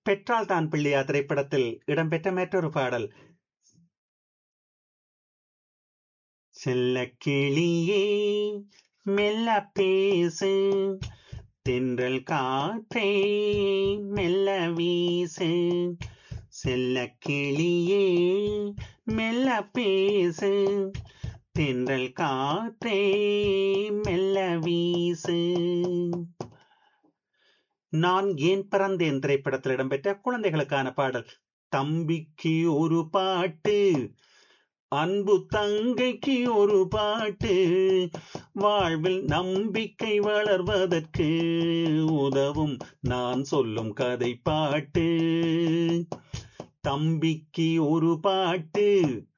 பெற்றால் தான் பிள்ளையா திரைப்படத்தில் இடம்பெற்ற மற்றொரு பாடல். செல்ல கிளியே மெல்ல பேசு, தென்றல் காற்றே மெல்ல வீசு, செல்ல கிளியே மெல்ல பேசு, தென்றல் காற்றே மெல்ல வீசு. நான் ஏன் பிறந்தேன் திரைப்படத்தில் இடம்பெற்ற குழந்தைகளுக்கான பாடல். தம்பிக்கு ஒரு பாட்டு, அன்பு தங்கைக்கு ஒரு பாட்டு, வாழ்வில் நம்பிக்கை வளர்வதற்கு உதவும் நான் சொல்லும் கதை பாட்டு. தம்பிக்கு ஒரு பாட்டு,